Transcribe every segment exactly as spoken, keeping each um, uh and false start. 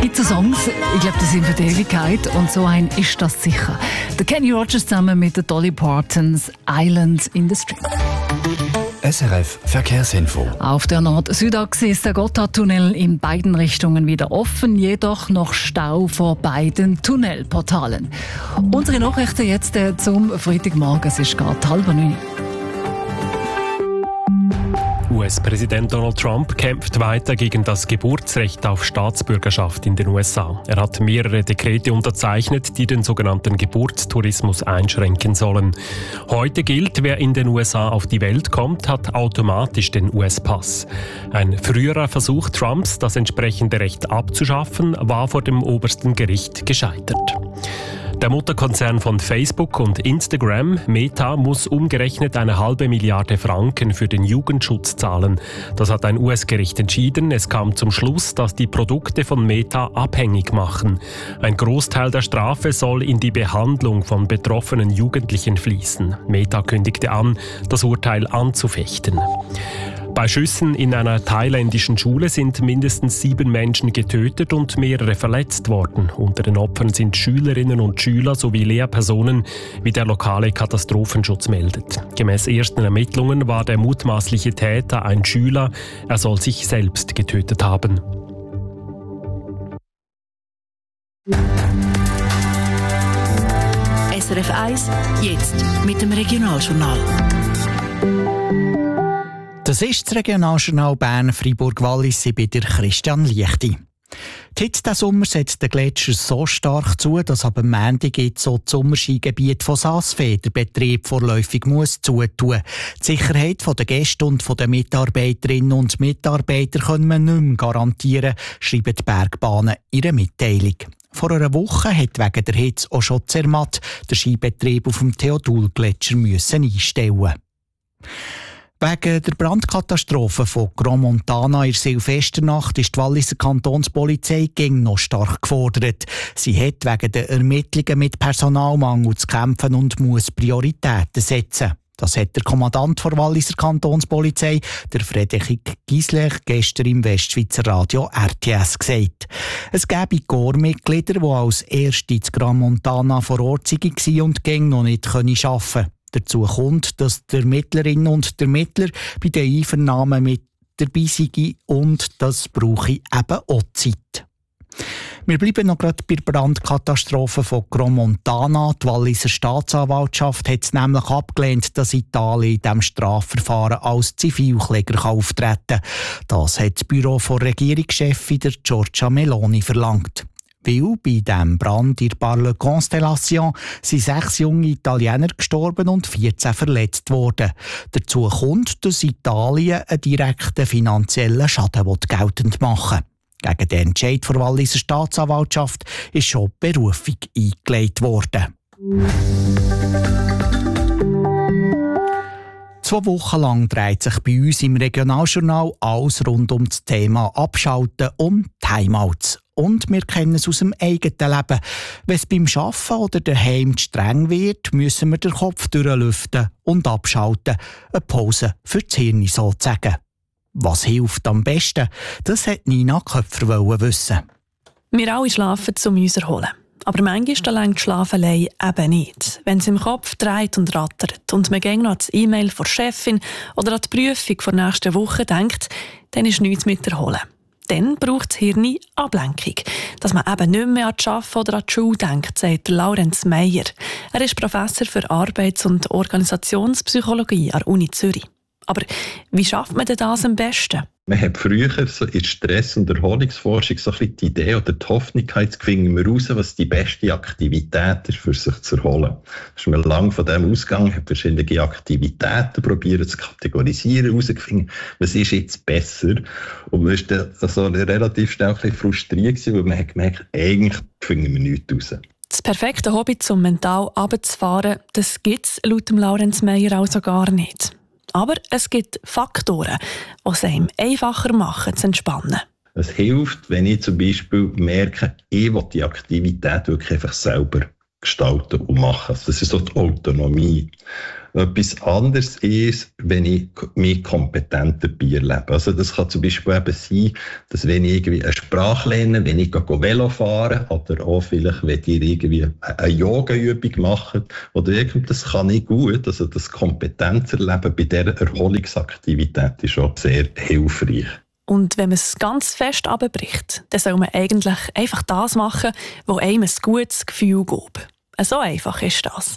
Gibt es Songs, ich glaube, die sind für die Ewigkeit und so ein ist das sicher. Der Kenny Rogers zusammen mit der Dolly Partons Island in the Stream. S R F Verkehrsinfo. Auf der Nord-Süd-Achse ist der Gotthardtunnel in beiden Richtungen wieder offen, jedoch noch Stau vor beiden Tunnelportalen. Unsere Nachrichten jetzt äh, zum Freitagmorgen, es ist gerade halb neun. U S-Präsident Donald Trump kämpft weiter gegen das Geburtsrecht auf Staatsbürgerschaft in den U S A. Er hat mehrere Dekrete unterzeichnet, die den sogenannten Geburtstourismus einschränken sollen. Heute gilt, wer in den U S A auf die Welt kommt, hat automatisch den U S-Pass. Ein früherer Versuch Trumps, das entsprechende Recht abzuschaffen, war vor dem obersten Gericht gescheitert. Der Mutterkonzern von Facebook und Instagram, Meta, muss umgerechnet eine halbe Milliarde Franken für den Jugendschutz zahlen. Das hat ein U S-Gericht entschieden. Es kam zum Schluss, dass die Produkte von Meta abhängig machen. Ein Großteil der Strafe soll in die Behandlung von betroffenen Jugendlichen fließen. Meta kündigte an, das Urteil anzufechten. Bei Schüssen in einer thailändischen Schule sind mindestens sieben Menschen getötet und mehrere verletzt worden. Unter den Opfern sind Schülerinnen und Schüler sowie Lehrpersonen, wie der lokale Katastrophenschutz meldet. Gemäß ersten Ermittlungen war der mutmaßliche Täter ein Schüler. Er soll sich selbst getötet haben. S R F eins, jetzt mit dem Regionaljournal. Das ist das Regionaljournal Bern-Fribourg-Wallis. Ich bin der Christian Liechti. Die Hitze diesen Sommer setzt den Gletscher so stark zu, dass ab Montag jetzt so das Sommerskigebiet von Saas-Fee der Betrieb vorläufig muss zutun. Die Sicherheit der Gäste und der Mitarbeiterinnen und Mitarbeiter können wir nicht mehr garantieren, schreiben die Bergbahnen in ihrer Mitteilung. Vor einer Woche hat wegen der Hitze auch schon Zermatt der Skibetrieb auf dem Theodul-Gletscher müssen einstellen. Wegen der Brandkatastrophe von Grand Montana in der Silvesternacht ist die Walliser Kantonspolizei gegen noch stark gefordert. Sie hat wegen der Ermittlungen mit Personalmangel zu kämpfen und muss Prioritäten setzen. Das hat der Kommandant der Walliser Kantonspolizei, der Frederik Gislech, gestern im Westschweizer Radio R T S gesagt. Es gäbe Korpsmitglieder, die als Erste zu Grand Montana vor Ort waren und gegen noch nicht arbeiten können. Dazu kommt, dass die Ermittlerinnen und der Ermittler bei den Einvernahmen mit dabei sind und das brauche ich eben auch Zeit. Wir bleiben noch gerade bei der Brandkatastrophe von Grand Montana. Die Walliser Staatsanwaltschaft hat es nämlich abgelehnt, dass Italien in diesem Strafverfahren als Zivilkläger auftreten kann. Das hat das Büro von Regierungschefin der Giorgia Meloni verlangt. Weil bei diesem Brand in Par le Constellation sind sechs junge Italiener gestorben und vierzehn verletzt worden. Dazu kommt, dass Italien einen direkten finanziellen Schaden geltend machen will. Gegen den Entscheid der Walliser Staatsanwaltschaft ist schon Berufung eingelegt worden. Zwei Wochen lang dreht sich bei uns im Regionaljournal alles rund um das Thema Abschalten, um Timeouts. Und wir kennen es aus dem eigenen Leben. Wenn es beim Arbeiten oder daheim zu streng wird, müssen wir den Kopf durchlüften und abschalten. Eine Pause für das Hirn sozusagen. Was hilft am besten? Das hat Nina Köpfer wissen. Wir alle schlafen, um uns zu erholen. Aber manchmal reicht Schlaf allein eben nicht. Wenn es im Kopf dreht und rattert und man gäng noch an das E-Mail von der Chefin oder an die Prüfung der nächsten Woche denkt, dann ist nichts mit erholen. Dann braucht das Hirn Ablenkung, dass man eben nicht mehr an das Arbeiten oder an die Schule denkt, sagt Laurenz Meyer. Er ist Professor für Arbeits- und Organisationspsychologie an der Uni Zürich. Aber wie schafft man denn das am besten? Man hat früher so in der Stress- und Erholungsforschung so ein bisschen die Idee oder die Hoffnung, jetzt finden wir raus, was die beste Aktivität ist, für sich zu erholen. Da ist man lange von dem ausgegangen, hat verschiedene Aktivitäten probiert zu kategorisieren, herausgefunden, was ist jetzt besser. Und man war dann so relativ schnell ein bisschen frustriert, weil man hat gemerkt, eigentlich finden wir nichts raus. Das perfekte Hobby, um mental runterzufahren, das gibt es laut dem Laurenz Meyer also gar nicht. Aber es gibt Faktoren, die es einem einfacher machen, zu entspannen. Es hilft, wenn ich zum Beispiel merke, ich will die Aktivität wirklich einfach selber gestalten und machen. Also das ist so die Autonomie. Etwas anderes ist, wenn ich mich kompetent dabei erlebe. Also das kann zum Beispiel eben sein, dass wenn ich irgendwie eine Sprache lerne, wenn ich Velo fahre oder auch vielleicht, wenn ihr irgendwie eine Yoga-Übung macht oder irgendwas, das kann ich gut. Also das Kompetenzerleben bei dieser Erholungsaktivität ist schon sehr hilfreich. Und wenn man es ganz fest abbricht, dann soll man eigentlich einfach das machen, was einem ein gutes Gefühl gibt. So einfach ist das.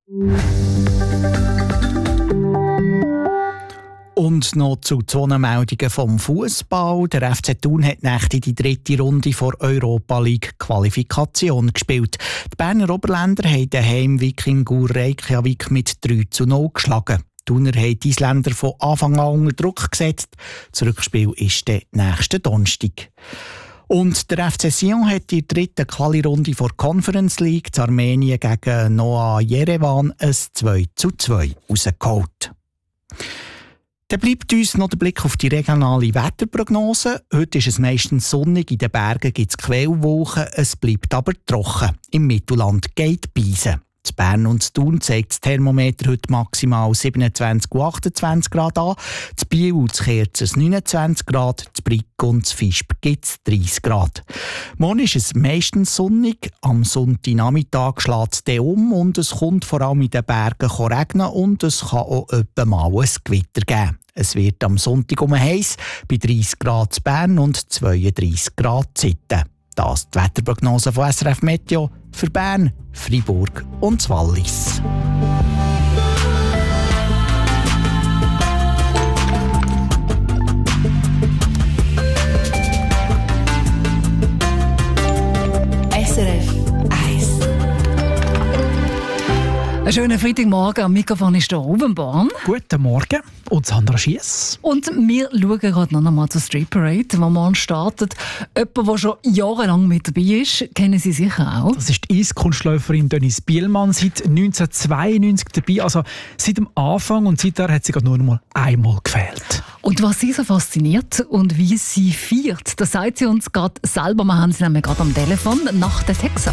Und noch zu zwei Meldungen vom Fußball. Der F C Thun hat nächte die dritte Runde vor Europa League Qualifikation gespielt. Die Berner Oberländer haben daheim Wikingur Reykjavik mit drei zu null geschlagen. Die Thuner haben die Isländer von Anfang an unter Druck gesetzt. Das Rückspiel ist der nächste Donnerstag. Und der F C Sion hat die dritte Quali-Runde vor Conference League zu Armenien gegen Noah Yerevan ein zwei zu zwei rausgeholt. Dann bleibt uns noch der Blick auf die regionale Wetterprognose. Heute ist es meistens sonnig, in den Bergen gibt es Quellwolken, es bleibt aber trocken. Im Mittelland geht Beisen. In Bern und in Thun zeigt das Thermometer heute maximal siebenundzwanzig und achtundzwanzig Grad an. In Biel und in Kerzers neunundzwanzig Grad, in Brig und in Visp gibt es dreißig Grad. Morgen ist es meistens sonnig, am Sonntagnachmittag schlägt es dann um und es kommt vor allem in den Bergen regnen und es kann auch etwa mal ein Gewitter geben. Es wird am Sonntag um heiß, bei dreißig Grad in Bern und zweiunddreißig Grad in Sitten. Das ist die Wetterprognose von S R F Meteo für Bern, Freiburg und das Wallis. S R F eins. Einen schönen Freitagmorgen. Am Mikrofon ist der Ruben Born. Guten Morgen. Und Sandra Schiess. Und wir schauen gerade noch einmal zur Street Parade, die morgen startet. Jemand, der schon jahrelang mit dabei ist, kennen Sie sicher auch. Das ist die Eiskunstläuferin Denise Bielmann, seit neunzehnhundertzweiundneunzig dabei. Also seit dem Anfang, und seither hat sie gerade nur noch mal einmal gefehlt. Und was sie so fasziniert und wie sie feiert, das sagt sie uns gerade selber. Wir haben sie nämlich gerade am Telefon nach der Texas.